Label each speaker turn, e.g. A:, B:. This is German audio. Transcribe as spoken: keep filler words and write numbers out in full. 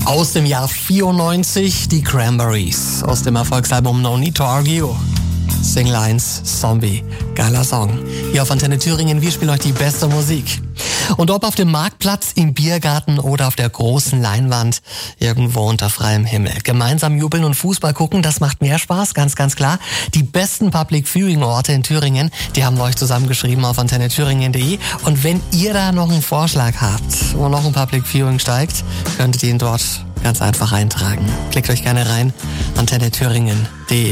A: Aus dem Jahr vierundneunzig, die Cranberries. Aus dem Erfolgsalbum No Need to Argue. Single eins, Zombie. Geiler Song. Hier auf Antenne Thüringen, wir spielen euch die beste Musik. Und ob auf dem Marktplatz, im Biergarten oder auf der großen Leinwand, irgendwo unter freiem Himmel. Gemeinsam jubeln und Fußball gucken, das macht mehr Spaß, ganz, ganz klar. Die besten Public Viewing Orte in Thüringen, die haben wir euch zusammengeschrieben auf antenne thüringen punkt de. Und wenn ihr da noch einen Vorschlag habt, wo noch ein Public Viewing steigt, könntet ihr ihn dort ganz einfach eintragen. Klickt euch gerne rein, antenne thüringen punkt de.